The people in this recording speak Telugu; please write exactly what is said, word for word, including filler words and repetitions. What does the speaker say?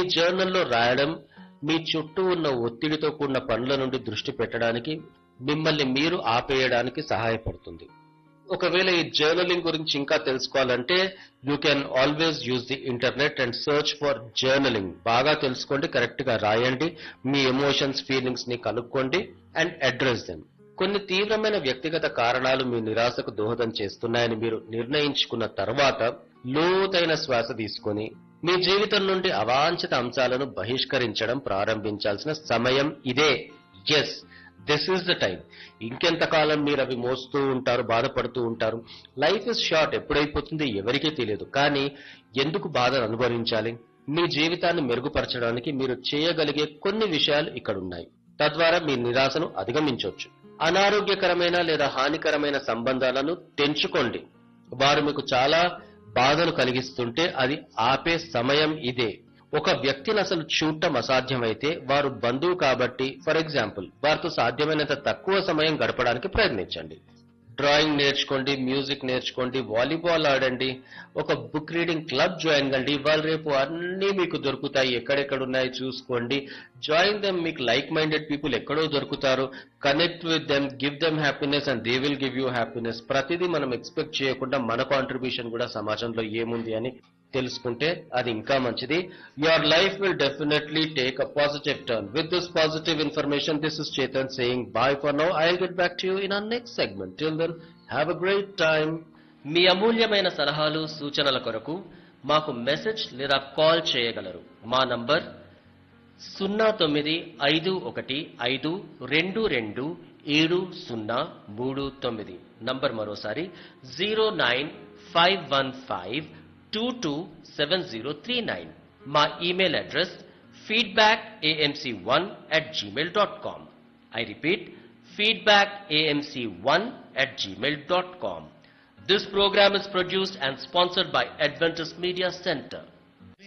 జర్నల్లో రాయడం మీ చుట్టూ ఉన్న ఒత్తిడితో కూడిన పనుల నుండి దృష్టి పెట్టడానికి, మిమ్మల్ని మీరు ఆపేయడానికి సహాయపడుతుంది. ఒకవేళ ఈ జర్నలింగ్ గురించి ఇంకా తెలుసుకోవాలంటే you can always use the internet and search for journaling. బాగా తెలుసుకోండి, కరెక్ట్ గా రాయండి, మీ ఎమోషన్స్ ఫీలింగ్స్ ని కనుక్కోండి అండ్ అడ్రస్ దెమ్. కొన్ని తీవ్రమైన వ్యక్తిగత కారణాలు మీ నిరాశకు దోహదం చేస్తున్నాయని మీరు నిర్ణయించుకున్న తర్వాత లోతైన శ్వాస తీసుకొని మీ జీవితం నుండి అవాంఛిత అంశాలను బహిష్కరించడం ప్రారంభించాల్సిన సమయం ఇదే. Yes, this is the time. ఇంకెంతకాలం మీరు అవి మోస్తూ ఉంటారు, బాధపడుతూ ఉంటారు. లైఫ్ ఇస్ షార్ట్, ఎప్పుడైపోతుంది ఎవరికీ తెలియదు. కానీ ఎందుకు బాధను అనుభవించాలి? మీ జీవితాన్ని మెరుగుపరచడానికి మీరు చేయగలిగే కొన్ని విషయాలు ఇక్కడున్నాయి. తద్వారా మీ నిరాశను అధిగమించవచ్చు. అనారోగ్యకరమైన లేదా హానికరమైన సంబంధాలను తెంచుకోండి. వారు మీకు చాలా బాధను కలిగిస్తుంటే అది ఆపే సమయం ఇదే. ఒక వ్యక్తిని అసలు చూడటం అసాధ్యమైతే వారు బంధువు కాబట్టి, ఫర్ ఎగ్జాంపుల్, వారితో సాధ్యమైనంత తక్కువ సమయం గడపడానికి ప్రయత్నించండి. డ్రాయింగ్ నేర్చుకోండి, మ్యూజిక్ నేర్చుకోండి, వాలీబాల్ ఆడండి, ఒక బుక్ రీడింగ్ క్లబ్ జాయిన్ కండి. ఇవాళ రేపు అన్నీ మీకు దొరుకుతాయి, ఎక్కడెక్కడ ఉన్నాయి చూసుకోండి. Join them. మీకు లైక్ మైండెడ్ పీపుల్ ఎక్కడో దొరుకుతారు. Connect with them, give them happiness and they will give you happiness. ప్రతిదీ మనం ఎక్స్పెక్ట్ చేయకుండా మన కాంట్రిబ్యూషన్ కూడా సమాజంలో ఏముంది అని తెలుసుకుంటే అది ఇంకా మంచిది. Your life will definitely take a positive turn. With this positive information, this is Chetan saying bye for now. I'll get back to you in our next segment. Till then, have a great time. మీ అమూల్యమైన సలహాలు సూచనల కొరకు మాకు మెసేజ్ లేదా కాల్ చేయగలరు. మా నంబర్ సున్నా తొమ్మిది ఐదు ఒకటి ఐదు రెండు రెండు ఏడు సున్నా మూడు తొమ్మిది. నంబర్ మరోసారి zero nine five one five two two seven zero three nine. మా email address feedback a m c one at gmail dot com. I repeat, feedback a m c one at gmail dot com. This program is produced and sponsored by Adventist Media Center.